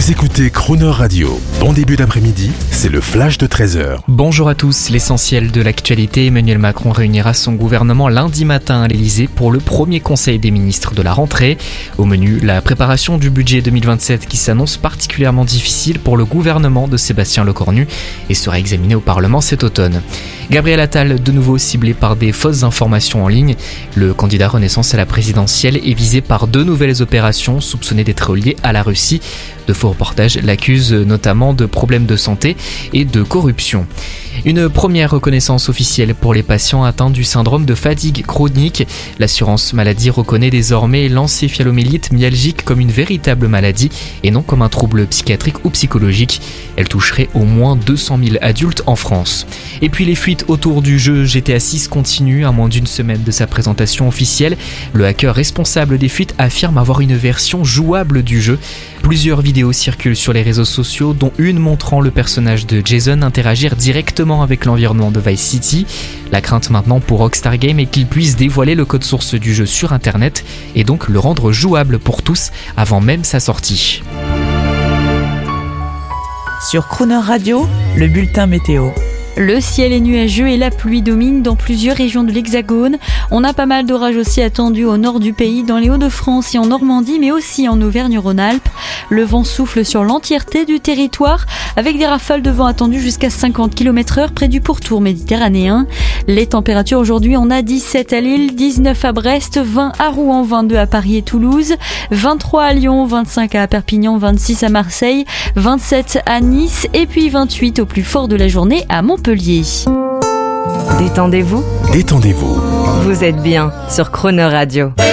Vous écoutez Crooner Radio. Bon début d'après-midi, c'est le flash de 13h. Bonjour à tous, l'essentiel de l'actualité. Emmanuel Macron réunira son gouvernement lundi matin à l'Elysée pour le premier conseil des ministres de la rentrée. Au menu, la préparation du budget 2027 qui s'annonce particulièrement difficile pour le gouvernement de Sébastien Lecornu et sera examiné au Parlement cet automne. Gabriel Attal, de nouveau ciblé par des fausses informations en ligne. Le candidat Renaissance à la présidentielle est visé par 2 nouvelles opérations soupçonnées d'être liées à la Russie. De faux reportages l'accusent notamment de problèmes de santé et de corruption. Une première reconnaissance officielle pour les patients atteints du syndrome de fatigue chronique. L'assurance maladie reconnaît désormais l'encéphalomyélite myalgique comme une véritable maladie et non comme un trouble psychiatrique ou psychologique. Elle toucherait au moins 200 000 adultes en France. Et puis les fuites autour du jeu GTA 6 continuent à moins d'une semaine de sa présentation officielle. Le hacker responsable des fuites affirme avoir une version jouable du jeu. Plusieurs vidéos circulent sur les réseaux sociaux, dont une montrant le personnage de Jason interagir directement avec l'environnement de Vice City. La crainte maintenant pour Rockstar Games est qu'il puisse dévoiler le code source du jeu sur internet et donc le rendre jouable pour tous avant même sa sortie. Sur Crooner Radio, le bulletin météo. Le ciel est nuageux et la pluie domine dans plusieurs régions de l'Hexagone. On a pas mal d'orages aussi attendus au nord du pays, dans les Hauts-de-France et en Normandie, mais aussi en Auvergne-Rhône-Alpes. Le vent souffle sur l'entièreté du territoire, avec des rafales de vent attendues jusqu'à 50 km/h près du pourtour méditerranéen. Les températures aujourd'hui, on a 17 à Lille, 19 à Brest, 20 à Rouen, 22 à Paris et Toulouse, 23 à Lyon, 25 à Perpignan, 26 à Marseille, 27 à Nice et puis 28 au plus fort de la journée à Montpellier. Détendez-vous. Détendez-vous. Vous êtes bien sur Crooner Radio.